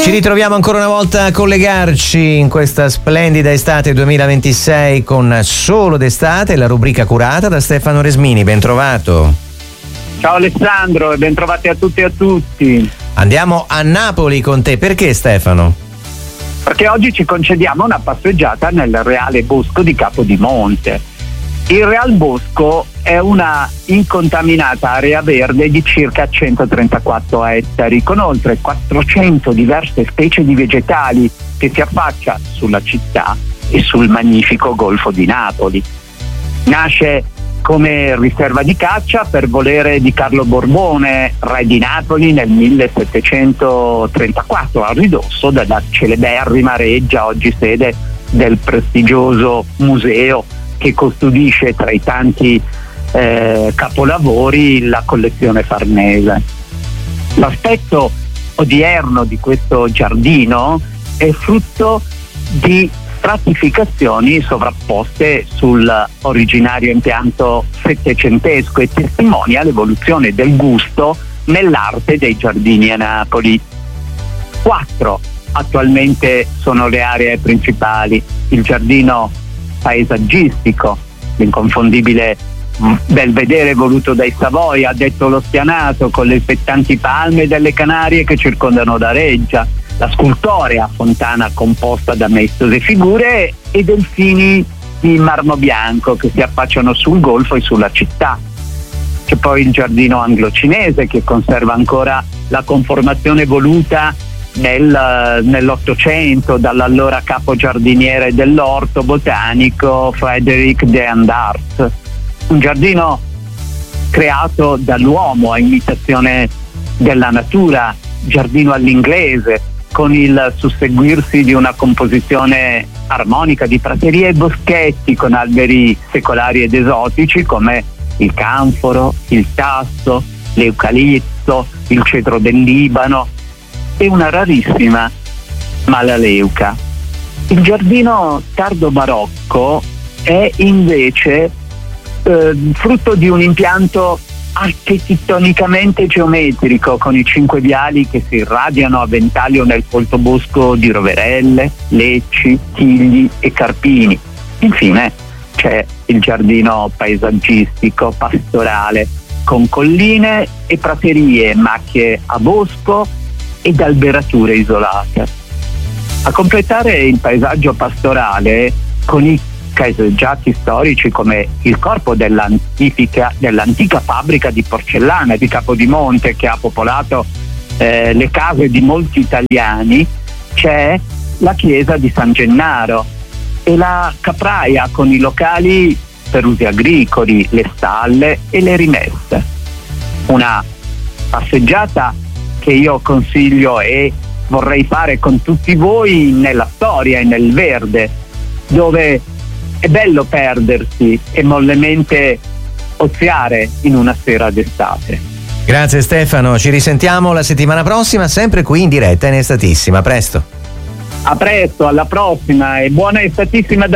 Ci ritroviamo ancora una volta a collegarci in questa splendida estate 2026 con Solo d'estate, la rubrica curata da Stefano Resmini. Ben trovato. Ciao Alessandro e ben trovati a tutti e a tutti. Andiamo a Napoli con te. Perché, Stefano? Perché oggi ci concediamo una passeggiata nel Reale Bosco di Capodimonte. Il Real Bosco è una incontaminata area verde di circa 134 ettari, con oltre 400 diverse specie di vegetali che si affaccia sulla città e sul magnifico Golfo di Napoli. Nasce come riserva di caccia per volere di Carlo Borbone, re di Napoli, nel 1734, a ridosso della celeberrima reggia, oggi sede del prestigioso museo che custodisce tra i tanti capolavori la collezione Farnese. L'aspetto odierno di questo giardino è frutto di stratificazioni sovrapposte sull'originario impianto settecentesco e testimonia l'evoluzione del gusto nell'arte dei giardini a Napoli. 4 attualmente sono le aree principali: il giardino paesaggistico, l'inconfondibile belvedere voluto dai Savoia, detto lo Spianato, con le spettanti palme delle Canarie che circondano la reggia, la scultorea fontana composta da maestose figure e delfini di marmo bianco che si affacciano sul golfo e sulla città. C'è poi il giardino anglo-cinese che conserva ancora la conformazione voluta nell'Ottocento dall'allora capo giardiniere dell'orto botanico Frederick de Andart. Un giardino creato dall'uomo a imitazione della natura, giardino all'inglese, con il susseguirsi di una composizione armonica di praterie e boschetti con alberi secolari ed esotici come il canforo, il tasso, l'eucalipto, il cedro del Libano e una rarissima malaleuca. Il giardino tardo barocco è invece frutto di un impianto architettonicamente geometrico, con i 5 viali che si irradiano a ventaglio nel folto bosco di roverelle, lecci, tigli e carpini. Infine c'è il giardino paesaggistico pastorale, con colline e praterie, macchie a bosco ed alberature isolate. A completare il paesaggio pastorale, con i caseggiati storici come il corpo dell'antica fabbrica di porcellana di Capodimonte, che ha popolato le case di molti italiani, c'è la chiesa di San Gennaro e la capraia con i locali per usi agricoli, le stalle e le rimesse. Una passeggiata che io consiglio e vorrei fare con tutti voi nella storia e nel verde, dove è bello perdersi e mollemente oziare in una sera d'estate. Grazie Stefano, ci risentiamo la settimana prossima, sempre qui in diretta in Estatissima. A presto. A presto, alla prossima e buona estatissima da